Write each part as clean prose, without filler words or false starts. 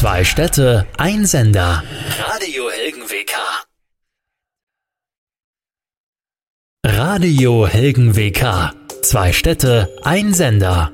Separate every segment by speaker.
Speaker 1: 2 Städte, ein Sender. Radio Helgen WK. Radio Helgen WK. 2 Städte, ein Sender.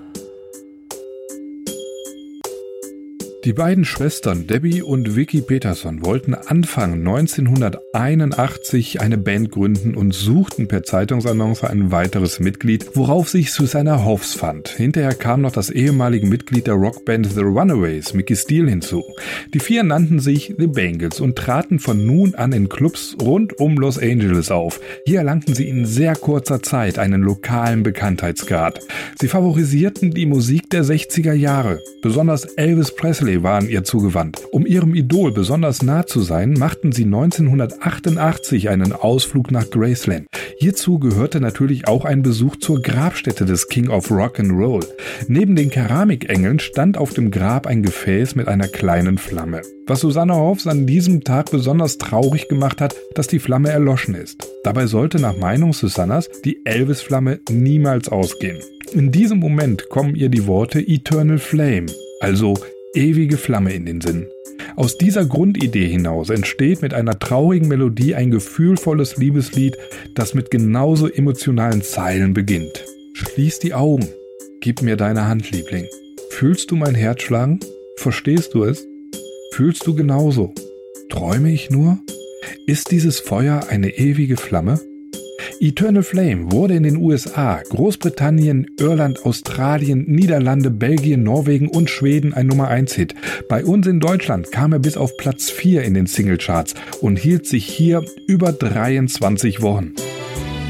Speaker 2: Die beiden Schwestern Debbie und Vicky Peterson wollten Anfang 1981 eine Band gründen und suchten per Zeitungsannonce ein weiteres Mitglied, worauf sich Susanna Hoffs fand. Hinterher kam noch das ehemalige Mitglied der Rockband The Runaways, Mickey Steele, hinzu. Die 4 nannten sich The Bangles und traten von nun an in Clubs rund um Los Angeles auf. Hier erlangten sie in sehr kurzer Zeit einen lokalen Bekanntheitsgrad. Sie favorisierten die Musik der 60er Jahre. Besonders Elvis Presley waren ihr zugewandt. Um ihrem Idol besonders nah zu sein, machten sie 1988 einen Ausflug nach Graceland. Hierzu gehörte natürlich auch ein Besuch zur Grabstätte des King of Rock'n'Roll. Neben den Keramikengeln stand auf dem Grab ein Gefäß mit einer kleinen Flamme. Was Susanna Hoffs an diesem Tag besonders traurig gemacht hat, dass die Flamme erloschen ist. Dabei sollte nach Meinung Susannas die Elvis-Flamme niemals ausgehen. In diesem Moment kommen ihr die Worte Eternal Flame, also ewige Flamme, in den Sinn. Aus dieser Grundidee hinaus entsteht mit einer traurigen Melodie ein gefühlvolles Liebeslied, das mit genauso emotionalen Zeilen beginnt. Schließ die Augen, gib mir deine Hand, Liebling. Fühlst du mein Herz schlagen? Verstehst du es? Fühlst du genauso? Träume ich nur? Ist dieses Feuer eine ewige Flamme? Eternal Flame wurde in den USA, Großbritannien, Irland, Australien, Niederlande, Belgien, Norwegen und Schweden ein Nummer-1-Hit. Bei uns in Deutschland kam er bis auf Platz 4 in den Singlecharts und hielt sich hier über 23 Wochen.